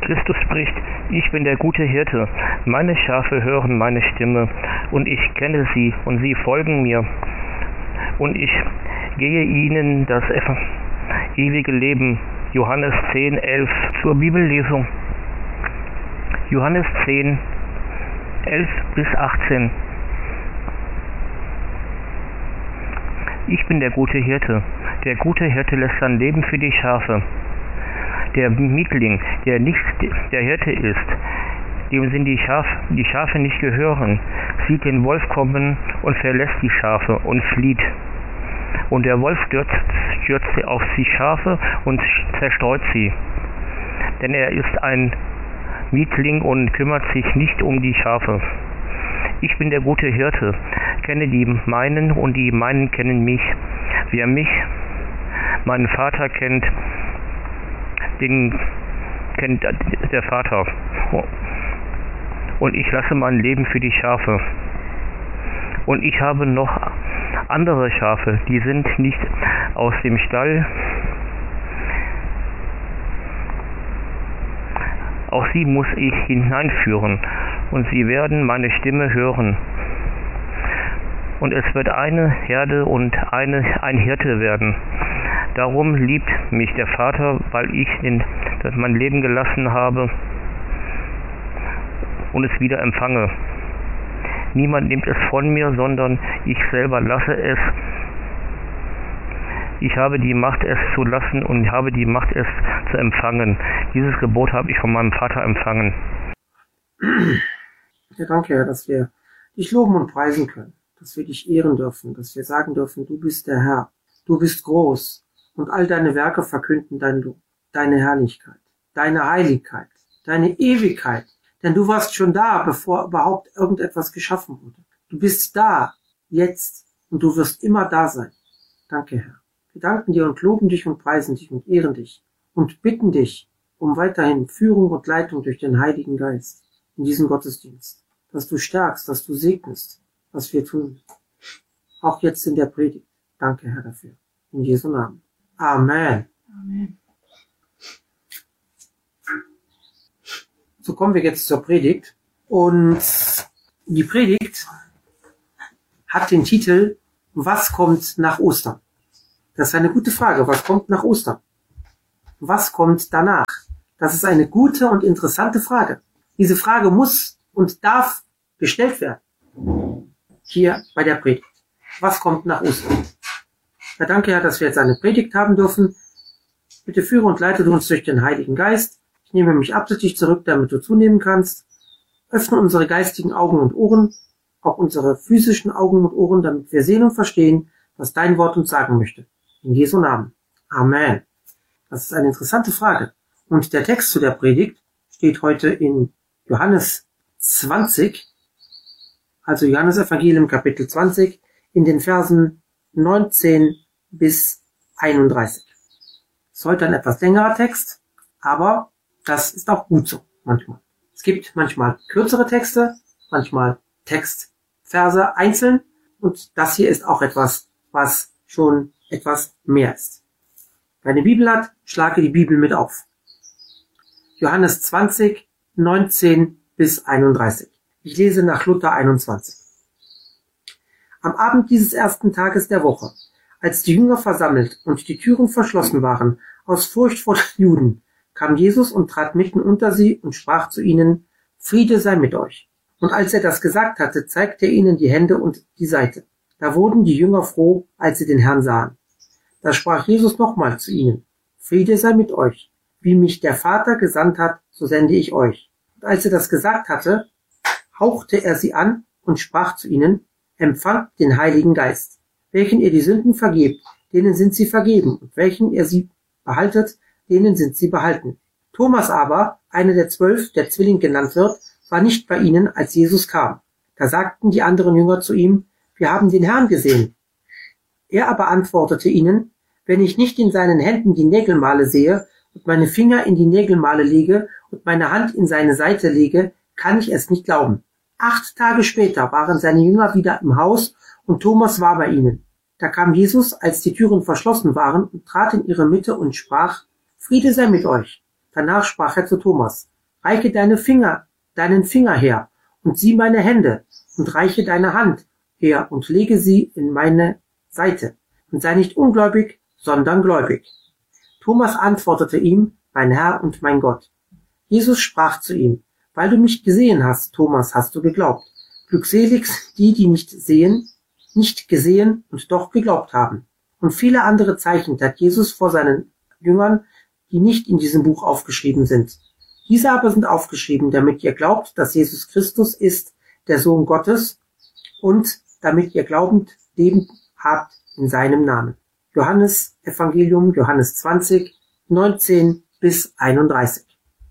Christus spricht: Ich bin der gute Hirte, meine Schafe hören meine Stimme, und ich kenne sie, und sie folgen mir, und ich gehe ihnen das ewige Leben. Johannes 10, 11 zur Bibellesung. Johannes 10, 11 bis 18. Ich bin der gute Hirte. Der gute Hirte lässt sein Leben für die Schafe. Der Mietling, der nicht der Hirte ist, dem sind die Schafe nicht gehören, sieht den Wolf kommen und verlässt die Schafe und flieht. Und der Wolf stürzt auf die Schafe und zerstreut sie. Denn er ist ein Mietling und kümmert sich nicht um die Schafe. Ich bin der gute Hirte, kenne die meinen und die meinen kennen mich. Wer mich, meinen Vater kennt, den kennt der Vater. Und ich lasse mein Leben für die Schafe. Und ich habe noch andere Schafe, die sind nicht aus dem Stall. Auch sie muss ich hineinführen, und sie werden meine Stimme hören. Und es wird eine Herde und ein Hirte werden. Darum liebt mich der Vater, weil ich mein Leben gelassen habe und es wieder empfange. Niemand nimmt es von mir, sondern ich selber lasse es. Ich habe die Macht, es zu lassen, und habe die Macht, es zu empfangen. Dieses Gebot habe ich von meinem Vater empfangen. Ja, danke, Herr, dass wir dich loben und preisen können, dass wir dich ehren dürfen, dass wir sagen dürfen, du bist der Herr, du bist groß, und all deine Werke verkünden dein Lob, deine Herrlichkeit, deine Heiligkeit, deine Ewigkeit. Denn du warst schon da, bevor überhaupt irgendetwas geschaffen wurde. Du bist da, jetzt, und du wirst immer da sein. Danke, Herr. Wir danken dir und loben dich und preisen dich und ehren dich und bitten dich um weiterhin Führung und Leitung durch den Heiligen Geist in diesem Gottesdienst, dass du stärkst, dass du segnest, was wir tun. Auch jetzt in der Predigt. Danke, Herr, dafür. In Jesu Namen. Amen. Amen. So kommen wir jetzt zur Predigt. Und die Predigt hat den Titel: Was kommt nach Ostern? Das ist eine gute Frage. Was kommt nach Ostern? Was kommt danach? Das ist eine gute und interessante Frage. Diese Frage muss und darf gestellt werden. Hier bei der Predigt. Was kommt nach Ostern? Ja, danke, Herr, dass wir jetzt eine Predigt haben dürfen. Bitte führe und leite du uns durch den Heiligen Geist. Ich nehme mich absichtlich zurück, damit du zunehmen kannst. Öffne unsere geistigen Augen und Ohren, auch unsere physischen Augen und Ohren, damit wir sehen und verstehen, was dein Wort uns sagen möchte. In Jesu Namen. Amen. Das ist eine interessante Frage. Und der Text zu der Predigt steht heute in Johannes 20, also Johannes Evangelium Kapitel 20, in den Versen 19 bis 31. Es ist heute ein etwas längerer Text, aber das ist auch gut so manchmal. Es gibt manchmal kürzere Texte, manchmal Textverse einzeln, und das hier ist auch etwas, was schon etwas mehr ist. Wer eine Bibel hat, schlage die Bibel mit auf. Johannes 20, 19 bis 31. Ich lese nach Luther 21. Am Abend dieses ersten Tages der Woche, als die Jünger versammelt und die Türen verschlossen waren, aus Furcht vor den Juden, kam Jesus und trat mitten unter sie und sprach zu ihnen: Friede sei mit euch. Und als er das gesagt hatte, zeigte er ihnen die Hände und die Seite. Da wurden die Jünger froh, als sie den Herrn sahen. Da sprach Jesus nochmal zu ihnen: Friede sei mit euch. Wie mich der Vater gesandt hat, so sende ich euch. Und als er das gesagt hatte, hauchte er sie an und sprach zu ihnen: Empfangt den Heiligen Geist. Welchen ihr die Sünden vergebt, denen sind sie vergeben, und welchen ihr sie behaltet, denen sind sie behalten. Thomas aber, einer der 12, der Zwilling genannt wird, war nicht bei ihnen, als Jesus kam. Da sagten die anderen Jünger zu ihm: Wir haben den Herrn gesehen. Er aber antwortete ihnen: Wenn ich nicht in seinen Händen die Nägelmale sehe und meine Finger in die Nägelmale lege und meine Hand in seine Seite lege, kann ich es nicht glauben. 8 Tage später waren seine Jünger wieder im Haus und Thomas war bei ihnen. Da kam Jesus, als die Türen verschlossen waren, und trat in ihre Mitte und sprach: Friede sei mit euch. Danach sprach er zu Thomas: Reiche deinen Finger her und sieh meine Hände und reiche deine Hand her und lege sie in meine Seite und sei nicht ungläubig, sondern gläubig. Thomas antwortete ihm, mein Herr und mein Gott. Jesus sprach zu ihm, weil du mich gesehen hast, Thomas, hast du geglaubt. Glückselig die, die nicht gesehen und doch geglaubt haben. Und viele andere Zeichen tat Jesus vor seinen Jüngern, die nicht in diesem Buch aufgeschrieben sind. Diese aber sind aufgeschrieben, damit ihr glaubt, dass Jesus Christus ist, der Sohn Gottes, und damit ihr glaubend Leben habt in seinem Namen. Johannes Evangelium, Johannes 20, 19 bis 31.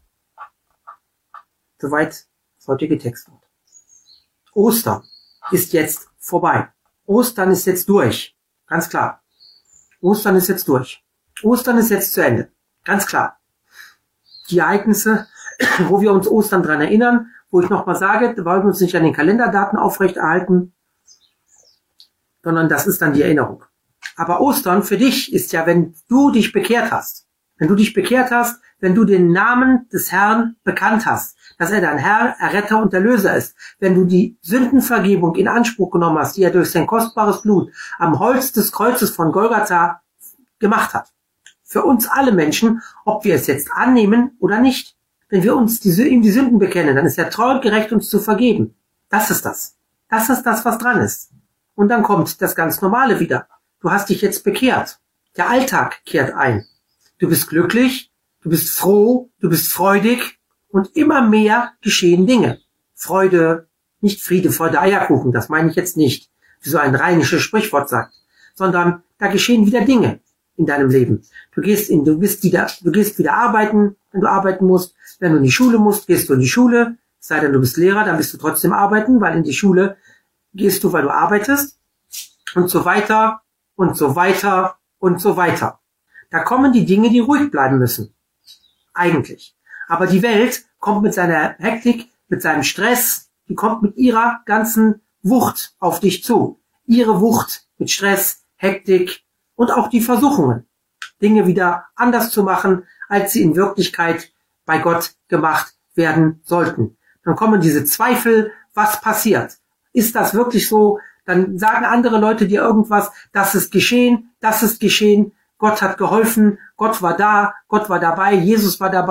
Soweit das heutige Textwort. Ostern ist jetzt vorbei. Ostern ist jetzt durch. Ganz klar. Ostern ist jetzt durch. Ostern ist jetzt zu Ende. Ganz klar. Die Ereignisse, wo wir uns Ostern dran erinnern, wo ich nochmal sage, wir wollen uns nicht an den Kalenderdaten aufrechterhalten, sondern das ist dann die Erinnerung. Aber Ostern für dich ist ja, wenn du dich bekehrt hast. Wenn du dich bekehrt hast, wenn du den Namen des Herrn bekannt hast, dass er dein Herr, Erretter und Erlöser ist. Wenn du die Sündenvergebung in Anspruch genommen hast, die er durch sein kostbares Blut am Holz des Kreuzes von Golgatha gemacht hat. Für uns alle Menschen, ob wir es jetzt annehmen oder nicht. Wenn wir uns ihm die Sünden bekennen, dann ist er treu und gerecht, uns zu vergeben. Das ist das. Das ist das, was dran ist. Und dann kommt das ganz Normale wieder. Du hast dich jetzt bekehrt. Der Alltag kehrt ein. Du bist glücklich, du bist froh, du bist freudig und immer mehr geschehen Dinge. Freude, nicht Friede, Freude, Eierkuchen, das meine ich jetzt nicht, wie so ein rheinisches Sprichwort sagt, sondern da geschehen wieder Dinge in deinem Leben. Du gehst wieder arbeiten, wenn du arbeiten musst. Wenn du in die Schule musst, gehst du in die Schule. Es sei denn, du bist Lehrer, dann bist du trotzdem arbeiten, weil in die Schule gehst du, weil du arbeitest. Und so weiter und so weiter und so weiter. Da kommen die Dinge, die ruhig bleiben müssen. Eigentlich. Aber die Welt kommt mit seiner Hektik, mit seinem Stress, die kommt mit ihrer ganzen Wucht auf dich zu. Ihre Wucht mit Stress, Hektik und auch die Versuchungen, Dinge wieder anders zu machen, als sie in Wirklichkeit bei Gott gemacht werden sollten. Dann kommen diese Zweifel, was passiert? Ist das wirklich so? Dann sagen andere Leute dir irgendwas, das ist geschehen, Gott hat geholfen, Gott war da, Gott war dabei, Jesus war dabei.